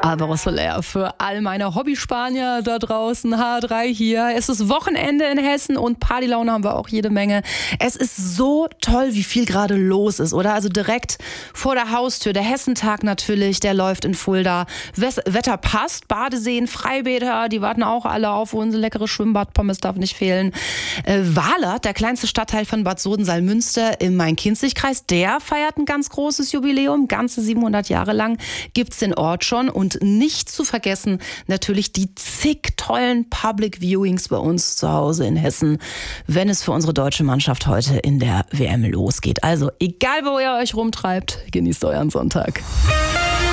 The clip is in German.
Alvaro Soler für all meine Hobby-Spanier da draußen. H3 hier. Es ist Wochenende in Hessen und Partylaune haben wir auch jede Menge. Es ist so toll, wie viel gerade los ist, oder? Also direkt vor der Haustür. Der Hessentag natürlich, der läuft in Fulda. Wetter passt. Badeseen, Freibäder, die warten auch alle auf uns. Leckere Schwimmbad-Pommes darf nicht fehlen. Wahlert, der kleinste Stadtteil von Bad Soden-Salmünster im Main-Kinzig-Kreis, der feiert ein ganz großes Jubiläum. Ganze 700 Jahre lang gibt's den Ort schon. Und nicht zu vergessen natürlich die zig tollen Public Viewings bei uns zu Hause in Hessen, wenn es für unsere deutsche Mannschaft heute in der WM losgeht. Also egal, wo ihr euch rumtreibt, genießt euren Sonntag.